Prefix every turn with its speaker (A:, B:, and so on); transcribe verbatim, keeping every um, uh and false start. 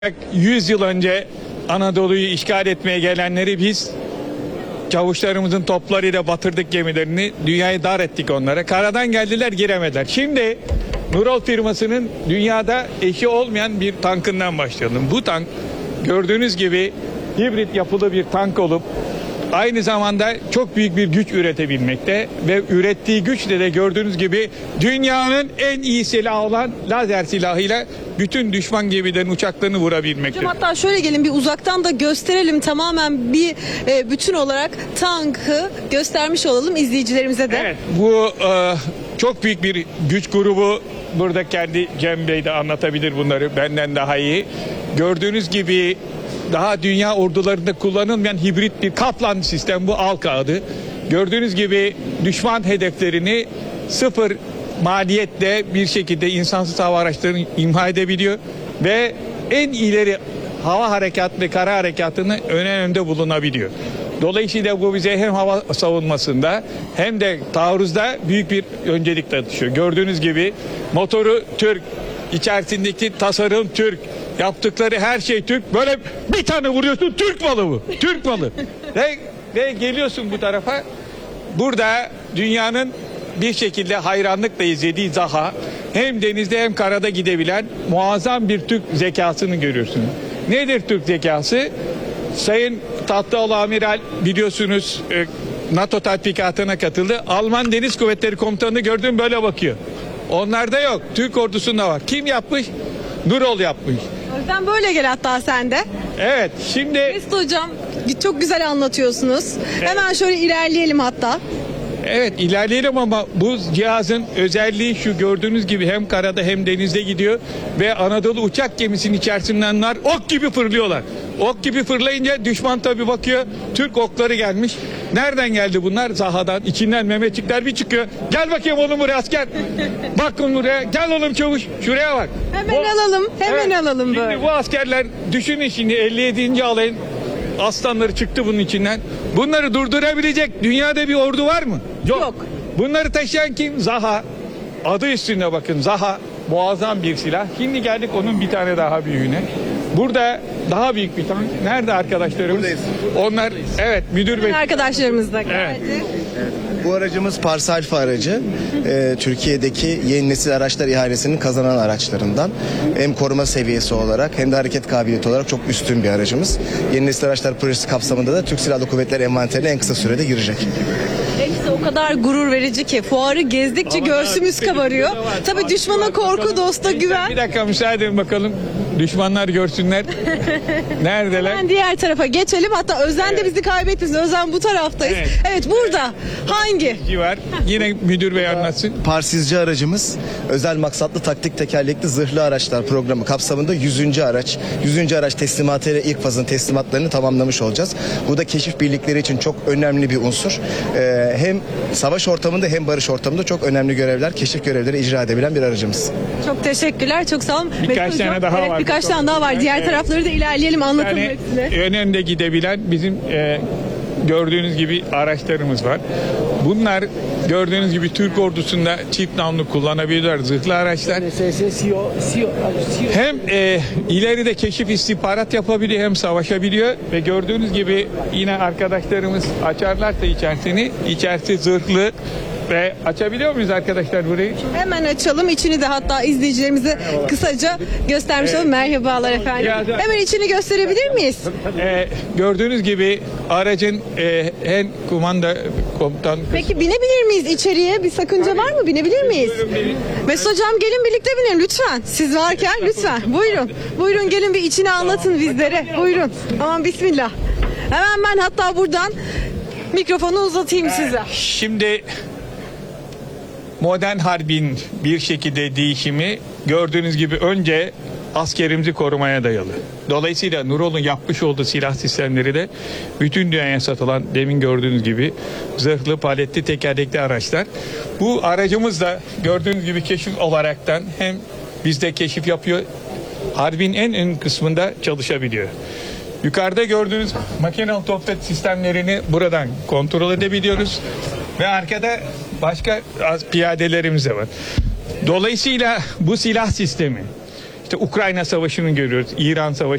A: yüz yıl önce Anadolu'yu işgal etmeye gelenleri biz çavuşlarımızın toplarıyla batırdık gemilerini, dünyayı dar ettik onlara. Karadan geldiler, giremediler. Şimdi Nurol firmasının dünyada eşi olmayan bir tankından başlayalım. Bu tank gördüğünüz gibi hibrit yapılı bir tank olup aynı zamanda çok büyük bir güç üretebilmekte ve ürettiği güçle de gördüğünüz gibi dünyanın en iyi silahı olan lazer silahıyla bütün düşman gemilerin uçaklarını vurabilmekte.
B: Hocam hatta şöyle gelin bir uzaktan da gösterelim, tamamen bir e, bütün olarak tankı göstermiş olalım izleyicilerimize de.
A: Evet, bu e, çok büyük bir güç grubu. Burada kendi Cem Bey de anlatabilir bunları benden daha iyi. Gördüğünüz gibi daha dünya ordularında kullanılmayan hibrit bir Kaplan sistem, bu Alka adı. Gördüğünüz gibi düşman hedeflerini sıfır maliyetle bir şekilde insansız hava araçlarını imha edebiliyor ve en ileri hava harekatı ve kara harekatını ön önde bulunabiliyor. Dolayısıyla bu bize hem hava savunmasında hem de taarruzda büyük bir öncelik taşıyor. Gördüğünüz gibi motoru Türk, içerisindeki tasarım Türk, yaptıkları her şey Türk. Böyle bir tane vuruyorsun, Türk malı bu. Türk malı. ve, ve geliyorsun bu tarafa. Burada dünyanın bir şekilde hayranlıkla izlediği Zaha, hem denizde hem karada gidebilen muazzam bir Türk zekasını görüyorsun. Nedir Türk zekası? Sayın Tatlıoğlu Amiral biliyorsunuz NATO tatbikatına katıldı. Alman Deniz Kuvvetleri Komutanı'nı gördüğüm böyle bakıyor. Onlarda yok. Türk ordusunda var. Kim yapmış? Nurol yapmış.
B: O yüzden böyle gel hatta sen de.
A: Evet, şimdi...
B: Mesut Hocam çok güzel anlatıyorsunuz. Evet. Hemen şöyle ilerleyelim hatta.
A: Evet, ilerleyelim ama bu cihazın özelliği şu: gördüğünüz gibi hem karada hem denizde gidiyor ve Anadolu uçak gemisinin içerisinden ok gibi fırlıyorlar. Ok gibi fırlayınca düşman tabii bakıyor, Türk okları gelmiş. Nereden geldi bunlar? Zaha'dan. İçinden Mehmetçikler bir çıkıyor. Gel bakayım oğlum buraya asker. Bakın buraya. Gel oğlum çavuş. Şuraya bak.
B: Hemen
A: bu,
B: alalım. Hemen
A: evet,
B: alalım böyle.
A: Şimdi bu askerler, düşünün şimdi elli yedinci alayın aslanları çıktı bunun içinden. Bunları durdurabilecek dünyada bir ordu var mı? Yok.
B: Yok.
A: Bunları taşıyan kim? Zaha. Adı üstünde bakın, Zaha. Muazzam bir silah. Şimdi geldik onun bir tane daha büyüğüne. Burada daha büyük bir tank. Nerede arkadaşlarımız?
C: Buradayız.
A: Onlar, evet, müdür bey.
B: Arkadaşlarımız da geldi.
A: Evet.
C: Bu aracımız Pars Alfa aracı. Ee, Türkiye'deki yeni nesil araçlar ihalesinin kazanan araçlarından. Hem koruma seviyesi olarak hem de hareket kabiliyeti olarak çok üstün bir aracımız. Yeni nesil araçlar projesi kapsamında da Türk Silahlı Kuvvetleri envanterine en kısa sürede girecek.
B: Hepsi o kadar gurur verici ki fuarı gezdikçe
A: Ama
B: göğsümüz
A: daha-
B: kabarıyor. Tabii düşmana korku, dosta güven.
A: Bir dakika müsaade edin bakalım. Düşmanlar görsünler. Neredeler?
B: Ben diğer tarafa geçelim. Hatta Özden de bizi kaybettiniz. Özden bu taraftayız.
A: Evet.
B: Evet, burada. Hangi?
A: var. Yine müdür bey anlatsın.
C: Parsizci aracımız özel maksatlı taktik tekerlekli zırhlı araçlar programı kapsamında yüzüncü araç. yüzüncü araç teslimatıyla ilk fazın teslimatlarını tamamlamış olacağız. Bu da keşif birlikleri için çok önemli bir unsur. Ee, hem savaş ortamında hem barış ortamında çok önemli görevler, keşif görevleri icra edebilen bir aracımız.
B: Çok teşekkürler. Çok sağ olun.
A: Birkaç
B: Mesut
A: tane
B: Hocam,
A: daha
B: evet,
A: var.
B: Birkaç tane daha var. Diğer
A: Evet.
B: tarafları da ilerleyelim, anlatalım
A: Yani
B: hepsini.
A: ön önde gidebilen bizim e, gördüğünüz gibi araçlarımız var. Bunlar gördüğünüz gibi Türk ordusunda çift namlu kullanabiliyorlar, zırhlı araçlar. Hem e, ileride keşif istihbarat yapabiliyor hem savaşabiliyor ve gördüğünüz gibi yine arkadaşlarımız açarlarsa içerisini, içerisi zırhlı. Ve açabiliyor muyuz arkadaşlar burayı?
B: Hemen açalım. İçini de hatta izleyicilerimize kısaca göstermiş olalım. Merhabalar efendim.
A: Ya da-
B: Hemen içini gösterebilir miyiz?
A: Ee, gördüğünüz gibi aracın e, en kumanda komutan.
B: Peki binebilir miyiz içeriye? Bir sakınca var mı? Binebilir miyiz? Mesut Hocam gelin birlikte binelim lütfen. Siz varken lütfen. Buyurun. Buyurun gelin bir içini anlatın bizlere. Buyurun. Aman bismillah. Hemen ben hatta buradan mikrofonu uzatayım size.
A: Şimdi modern harbin bir şekilde değişimi gördüğünüz gibi önce askerimizi korumaya dayalı. Dolayısıyla Nurol'un yapmış olduğu silah sistemleri de bütün dünyaya satılan, demin gördüğünüz gibi zırhlı, paletli, tekerlekli araçlar. Bu aracımız da gördüğünüz gibi keşif olaraktan hem bizde keşif yapıyor, harbin en ön kısmında çalışabiliyor. Yukarıda gördüğünüz makinalı toplet sistemlerini buradan kontrol edebiliyoruz. Ve arkada başka piyadelerimiz de var. Dolayısıyla bu silah sistemi İşte Ukrayna Savaşı'nı görüyoruz, İran Savaşı.